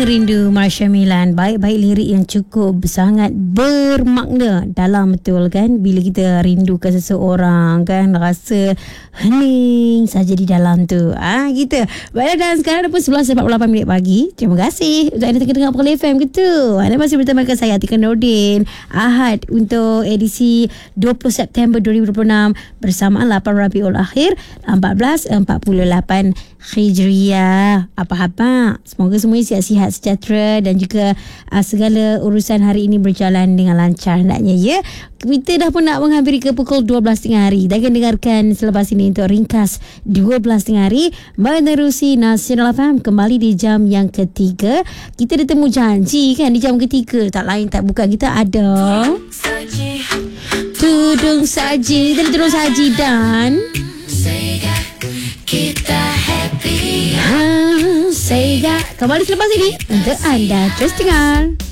Rindu Marsha Milan. Baik-baik lirik yang cukup sangat bermakna dalam, betul kan? Bila kita rindukan seseorang kan, rasa hening saja di dalam tu. Gitu. Baiklah, dan sekarang dah pun 11.48 pagi. Terima kasih untuk anda tengah dengar Pukul FM gitu. Anda masih bersama dengan saya Atika Nordin. Ahad untuk edisi 20 September 2026 bersamaan 8 Rabiul Akhir 1448 Hijriah. Apa-apa, semoga semuanya sihat-sihat, sejahtera dan juga segala urusan hari ini berjalan dengan lancar hendaknya, ya. Kita dah pun nak menghampiri ke pukul 12.30 hari. Dan akan dengarkan selepas ini untuk ringkas 12.30 hari menerusi Nasional FM kembali di jam yang ketiga. Kita dah temu janji kan di jam ketiga, tak lain tak bukan kita ada tudung saji dan kita happy. Sega kembali selepas ini untuk anda. Terus dengar.